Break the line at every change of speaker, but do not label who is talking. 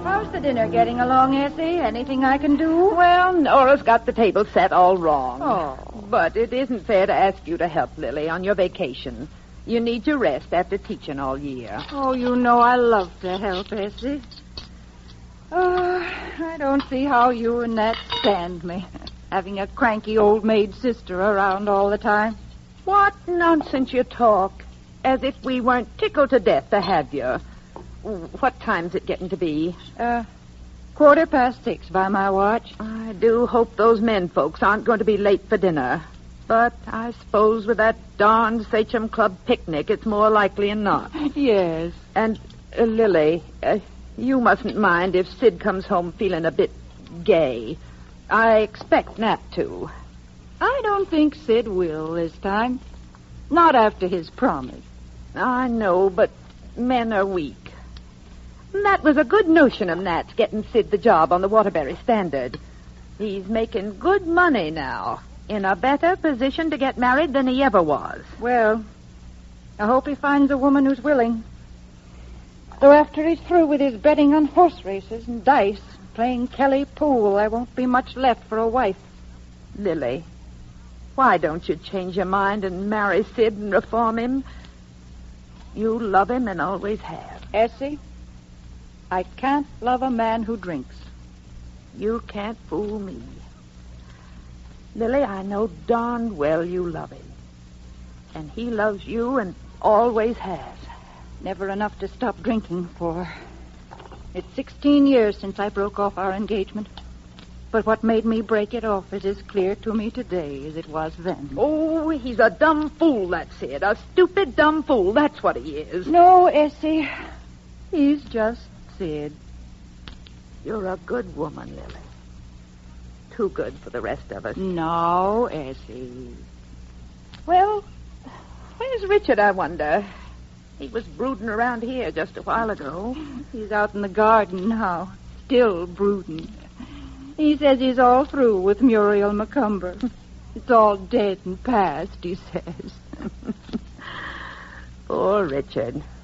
How's the dinner getting along, Essie? Anything I can do?
Well, Nora's got the table set all wrong.
Oh.
But it isn't fair to ask you to help, Lily, on your vacation. You need to rest after teaching all year.
Oh, you know I love to help, Essie. I don't see how you and Nat stand me, having a cranky old maid sister around all the time.
What nonsense you talk. As if we weren't tickled to death to have you. What time's it getting to be?
6:15 by my watch.
I do hope those men folks aren't going to be late for dinner. But I suppose with that darned Sachem Club picnic, it's more likely than not.
Yes.
And, Lily, you mustn't mind if Sid comes home feeling a bit gay. I expect Nat to.
I don't think Sid will this time. Not after his promise.
I know, but men are weak. That was a good notion of Nat's getting Sid the job on the Waterbury Standard. He's making good money now, in a better position to get married than he ever was.
Well, I hope he finds a woman who's willing. Though after he's through with his betting on horse races and dice, playing Kelly pool, there won't be much left for a wife.
Lily, why don't you change your mind and marry Sid and reform him? You love him and always have.
Essie, I can't love a man who drinks.
You can't fool me. Lily, I know darned well you love him. And he loves you and always has.
Never enough to stop drinking for. It's 16 years since I broke off our engagement. But what made me break it off is as clear to me today as it was then.
Oh, he's a dumb fool, that's it. A stupid dumb fool, that's what he is.
No, Essie. He's just Sid.
You're a good woman, Lily. Too good for the rest of us.
No, Essie.
Well, where's Richard, I wonder? He was brooding around here just a while ago.
He's out in the garden now, still brooding. He says he's all through with Muriel McCumber. It's all dead and past, he says.
Poor Richard.